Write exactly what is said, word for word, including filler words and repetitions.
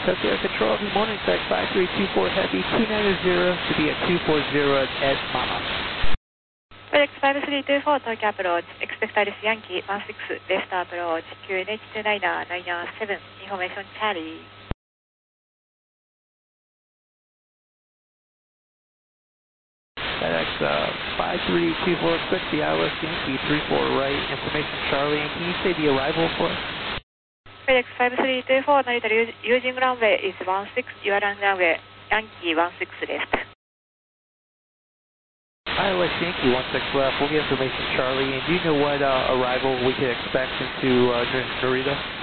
Tokyo Control, good morning, Tech five three two four Heavy two nine zero to be at two four zero at Mama. FedEx five three two four Tokyo Approach, expect Alice Yankee one six left approach, Q N H two nine nine seven, information Charlie. FedEx uh, five three two four, expect the Alice Yankee three four right, information Charlie, and can you say the arrival for us? FedEx five three two four, Narita using runway is one six, your runway Yankee one six left. Alice Yankee one six left, we'll get information Charlie, and do you know what uh, arrival we can expect into uh, Narita?